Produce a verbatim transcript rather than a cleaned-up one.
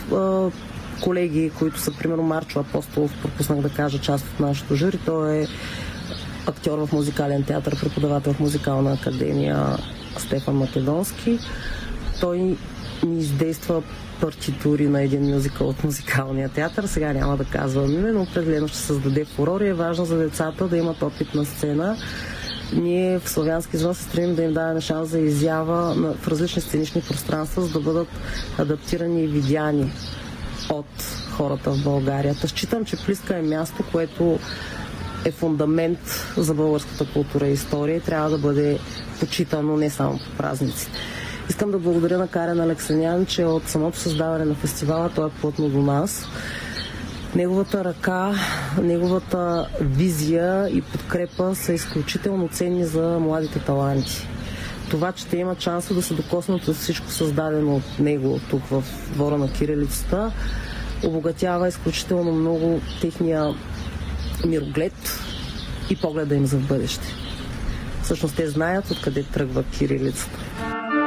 а, колеги, които са, примерно, Марчо Апостолов, пропуснах да кажа, част от нашото жури. Той е актьор в музикален театър, преподавател в музикална академия Стефан Македонски. Той ни издейства партитури на един мюзикъл от музикалния театър. Сега няма да казвам име, но определено ще създаде фурор и е важно за децата да имат опит на сцена. Ние в Славянски звън се стремим да им даваме шанс за изява в различни сценични пространства, за да бъдат адаптирани и видяни от хората в България. Та считам, че Плиска е място, което е фундамент за българската култура и история и трябва да бъде почитано не само по празниците. Искам да благодаря на Карен Алексанян, че от самото създаване на фестивала той е плътно до нас. Неговата ръка, неговата визия и подкрепа са изключително ценни за младите таланти. Това, че те имат шанса да се докоснат от всичко създадено от него тук в двора на кирилицата, обогатява изключително много техния мироглед и погледа им за в бъдеще. Всъщност те знаят откъде тръгва кирилицата.